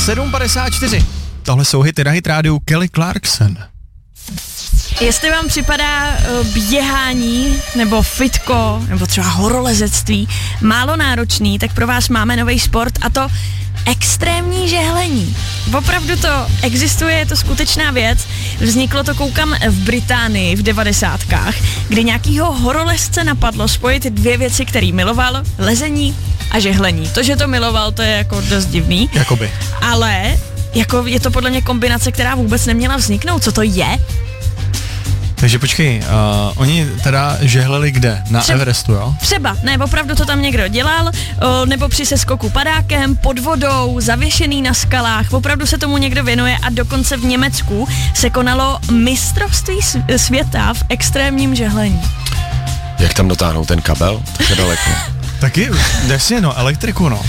7:54. Tohle jsou hity na Hit rádiu Kelly Clarkson. Jestli vám připadá běhání nebo fitko nebo třeba horolezectví málo náročný, tak pro vás máme nový sport a to extrémní žehlení. Opravdu to existuje, je to skutečná věc. Vzniklo to, koukám, v Británii v 90kách, kdy nějakýho horolezce napadlo spojit dvě věci, který miloval, lezení a žehlení. To, že to miloval, to je jako dost divný. Jakoby. Ale jako je to podle mě kombinace, která vůbec neměla vzniknout. Co to je? Takže počkej, oni teda žehleli kde? Na Everestu, jo? Třeba, ne, opravdu to tam někdo dělal, nebo při seskoku padákem, pod vodou, zavěšený na skalách, opravdu se tomu někdo věnuje a dokonce v Německu se konalo mistrovství světa v extrémním žehlení. Jak tam dotáhnou ten kabel? Tak je daleko. Taky, jasně, no, elektriku, no.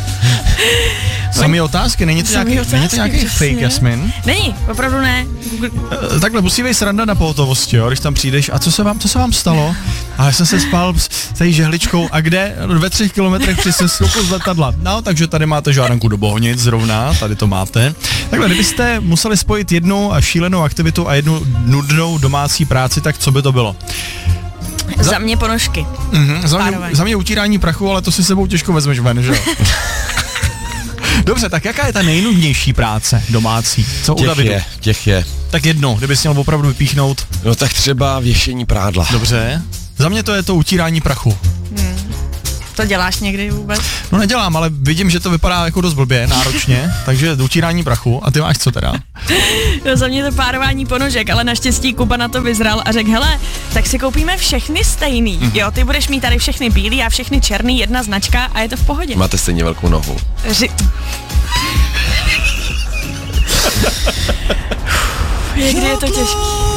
Samý otázky, není to nějaký fake, Jasmin? Není, opravdu ne. Takhle musí být sranda na pohotovosti, jo, když tam přijdeš a co se vám stalo? A já jsem se spal s tady žehličkou a kde? Ve 3 kilometrech při seskoku z letadla. No, takže tady máte žádanku do Bohnic zrovna, tady to máte. Takhle, kdybyste museli spojit jednu šílenou aktivitu a jednu nudnou domácí práci, tak co by to bylo? Za mě ponožky. Za mě utírání prachu, ale to si sebou těžko vezmeš ven, že jo? Dobře, tak jaká je ta nejnudnější práce domácí? Co u Davidu? Těch je. Tak jedno, kdybys měl opravdu vypíchnout. No tak třeba věšení prádla. Dobře. Za mě to je to utírání prachu. To děláš někdy vůbec? No nedělám, ale vidím, že to vypadá jako dost blbě, náročně, takže utírání prachu. A ty máš co teda? No za mě to párování ponožek, ale naštěstí Kuba na to vyzral a řekl, hele, tak si koupíme všechny stejný. Jo, ty budeš mít tady všechny bílý a všechny černý, jedna značka a je to v pohodě. Máte stejně velkou nohu. Někdy je to těžké.